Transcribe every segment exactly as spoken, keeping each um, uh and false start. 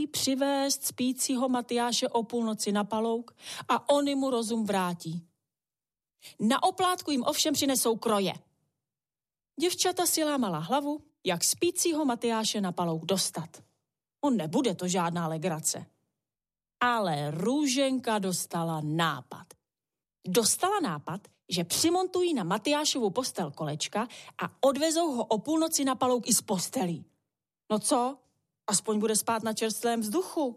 musí přivést spícího Matyáše o půlnoci na palouk a oni mu rozum vrátí. Na oplátku jim ovšem přinesou kroje. Děvčata si lámala hlavu, jak spícího Matyáše na palouk dostat. On nebude to žádná legrace. Ale Růženka dostala nápad. Dostala nápad, že přimontují na Matyášovu postel kolečka a odvezou ho o půlnoci na palouk i z postelí. No co? Aspoň bude spát na čerstvém vzduchu.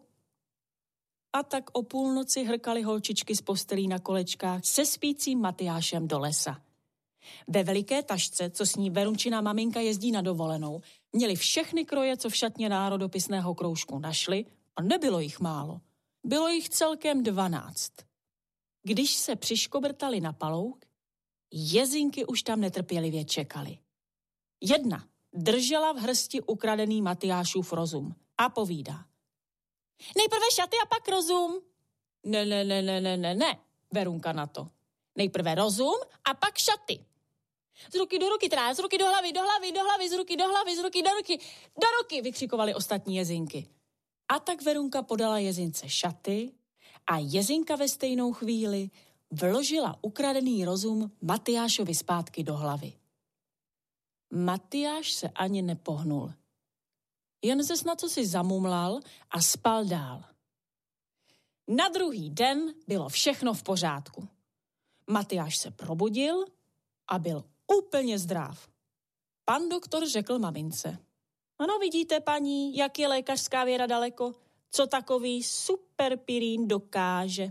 A tak o půlnoci hrkali holčičky z postelí na kolečkách se spícím Matyášem do lesa. Ve veliké tašce, co s ní Verunčina maminka jezdí na dovolenou, měli všechny kroje, co v šatně národopisného kroužku našli, a nebylo jich málo. Bylo jich celkem dvanáct. Když se přiškobrtali na palouk, jezinky už tam netrpělivě čekali. Jedna držela v hrsti ukradený Matyášův rozum a povídá. Nejprve šaty a pak rozum. Ne, ne, ne, ne, ne, ne, ne, Verunka na to. Nejprve rozum a pak šaty. Z ruky do ruky, teda, z ruky do hlavy, do hlavy, do hlavy, z ruky do hlavy, z ruky do ruky, do ruky, vykřikovali ostatní jezinky. A tak Verunka podala jezince šaty a jezinka ve stejnou chvíli vložila ukradený rozum Matyášovi zpátky do hlavy. Matyáš se ani nepohnul. Jen se snad co si zamumlal a spal dál. Na druhý den bylo všechno v pořádku. Matyáš se probudil a byl úplně zdrav. Pan doktor řekl mamince. Ano, vidíte, paní, jak je lékařská věda daleko, co takový superpirín dokáže.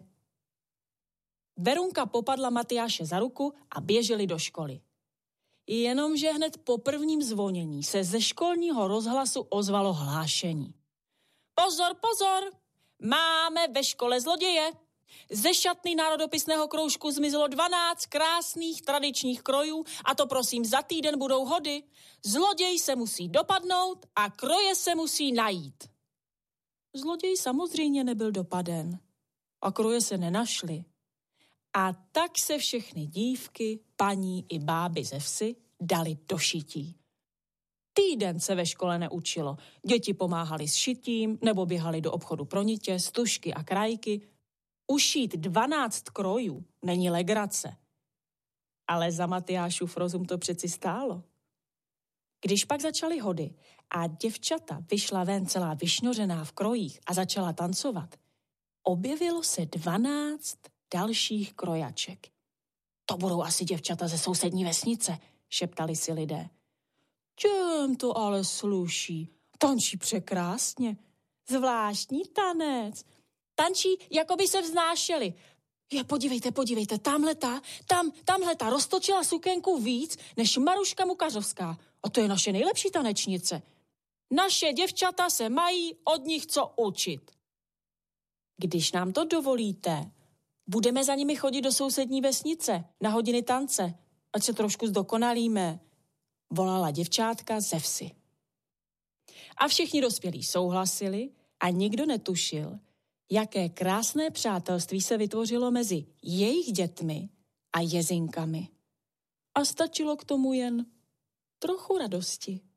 Verunka popadla Matyáše za ruku a běželi do školy. Jenomže hned po prvním zvonění se ze školního rozhlasu ozvalo hlášení. Pozor, pozor, máme ve škole zloděje. Ze šatny národopisného kroužku zmizelo dvanáct krásných tradičních krojů a to prosím za týden budou hody. Zloděj se musí dopadnout a kroje se musí najít. Zloděj samozřejmě nebyl dopaden a kroje se nenašly. A tak se všechny dívky, paní i báby ze vsi dali do šití. Týden se ve škole neučilo. Děti pomáhali s šitím nebo běhali do obchodu pro nitě, stužky a krajky. Ušít dvanáct krojů není legrace. Ale za Matyášův rozum to přeci stálo. Když pak začaly hody a děvčata vyšla ven celá vyšňořená v krojích a začala tancovat, objevilo se dvanáct dalších krojaček. To budou asi děvčata ze sousední vesnice, šeptali si lidé. Těm to ale sluší, tančí překrásně, zvláštní tanec. Tančí, jako by se vznášeli. Je, podívejte, podívejte, tamhleta, tam, tamhleta roztočila sukénku víc než Maruška Mukařovská. A to je naše nejlepší tanečnice. Naše děvčata se mají od nich co učit. Když nám to dovolíte, budeme za nimi chodit do sousední vesnice na hodiny tance, ať se trošku zdokonalíme, volala děvčátka ze vsi. A všichni dospělí souhlasili a nikdo netušil, jaké krásné přátelství se vytvořilo mezi jejich dětmi a jezinkami. A stačilo k tomu jen trochu radosti.